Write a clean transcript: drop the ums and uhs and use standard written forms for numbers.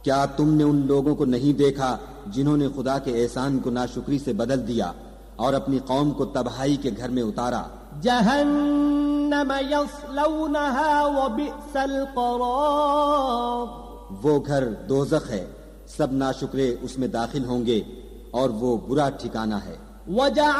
क्या तुमने उन लोगों को नहीं देखा जिन्होंने खुदा के एहसान को नाशुक्री से बदल दिया और अपनी कौम को तबाही के घर में उतारा। जहन्नम यस्लौनहा व बि'सल क़रार, वो घर दोज़ख है, सब नाशुक्रे उसमें दाखिल होंगे और वो बुरा ठिकाना है।